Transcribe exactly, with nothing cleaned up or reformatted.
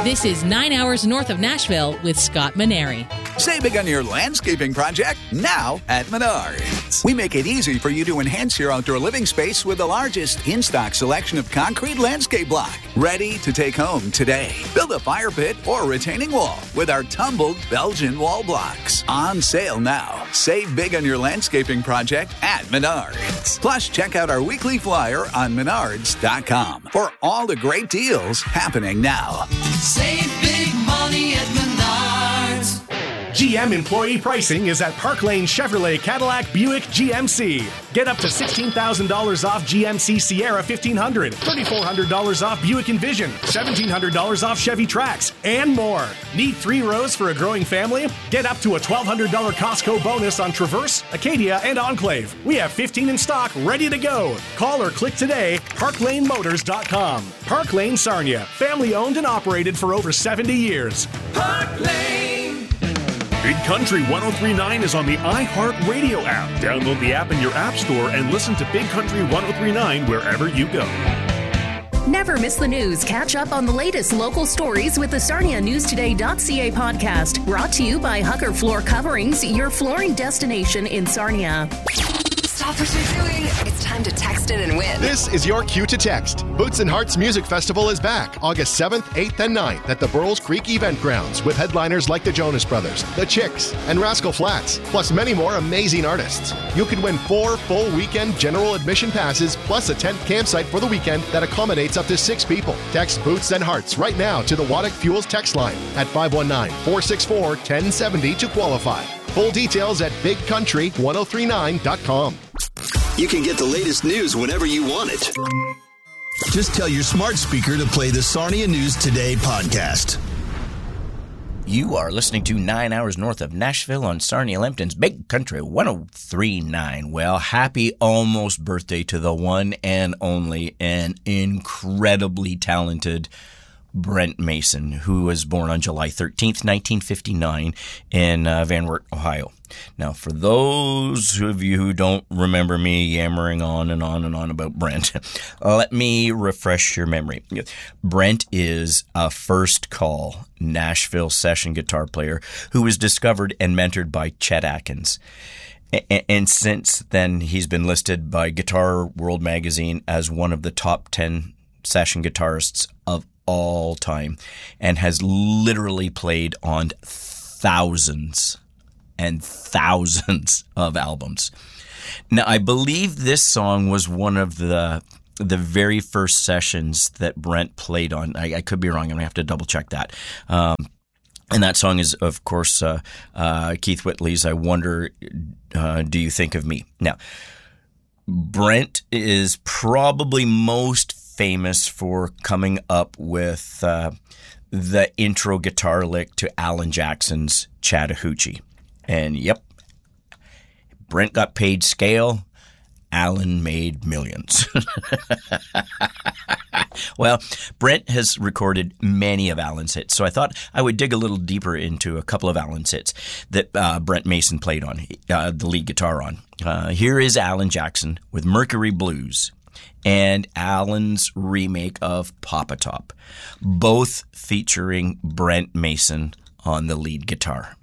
This is Nine Hours North of Nashville with Scott Maneri. Save big on your landscaping project now at Menards. We make it easy for you to enhance your outdoor living space with the largest in-stock selection of concrete landscape block. Ready to take home today. Build a fire pit or retaining wall with our tumbled Belgian wall blocks. On sale now. Save big on your landscaping project at Menards. Plus, check out our weekly flyer on menards dot com for all the great deals happening now. Save big money at Menards. G M employee pricing is at Park Lane Chevrolet Cadillac Buick G M C. Get up to sixteen thousand dollars off G M C Sierra fifteen hundred, thirty-four hundred dollars off Buick Envision, seventeen hundred dollars off Chevy Trax, and more. Need three rows for a growing family? Get up to a twelve hundred dollars Costco bonus on Traverse, Acadia, and Enclave. We have fifteen in stock, ready to go. Call or click today, park lane motors dot com. Park Lane Sarnia, family owned and operated for over seventy years. Park Lane. Big Country one oh three point nine is on the iHeartRadio app. Download the app in your app store and listen to Big Country one oh three point nine wherever you go. Never miss the news. Catch up on the latest local stories with the Sarnia News Today dot C A podcast. Brought to you by Hucker Floor Coverings, your flooring destination in Sarnia. Stop what you're doing. It's time to text it and win. This is your cue to text. Boots and Hearts Music Festival is back August seventh, eighth, and ninth at the Burles Creek Event Grounds with headliners like the Jonas Brothers, The Chicks, and Rascal Flatts, plus many more amazing artists. You can win four full weekend general admission passes plus a tent campsite for the weekend that accommodates up to six people. Text Boots and Hearts right now to the Waddick Fuels text line at five one nine, four six four, one zero seven zero to qualify. Full details at big country one oh three nine dot com. You can get the latest news whenever you want it. Just tell your smart speaker to play the Sarnia News Today podcast. You are listening to Nine Hours North of Nashville on Sarnia Lambton's Big Country one oh three point nine. Well, happy almost birthday to the one and only and incredibly talented Brent Mason, who was born on July thirteenth, nineteen fifty-nine in uh, Van Wert, Ohio. Now, for those of you who don't remember me yammering on and on and on about Brent, let me refresh your memory. Brent is a first call Nashville session guitar player who was discovered and mentored by Chet Atkins. And since then, he's been listed by Guitar World magazine as one of the top ten session guitarists of all time and has literally played on thousands and thousands of albums. Now, I believe this song was one of the the very first sessions that Brent played on. I, I could be wrong. I'm going to have to double check that. Um, and that song is, of course, uh, uh, Keith Whitley's I Wonder, uh, Do You Think of Me? Now, Brent is probably most famous for coming up with uh, the intro guitar lick to Alan Jackson's Chattahoochee. And yep, Brent got paid scale. Alan made millions. Well, Brent has recorded many of Alan's hits, so I thought I would dig a little deeper into a couple of Alan's hits that uh, Brent Mason played on, uh, the lead guitar on. Uh, here is Alan Jackson with Mercury Blues and Alan's remake of Pop-A-Top, both featuring Brent Mason on the lead guitar.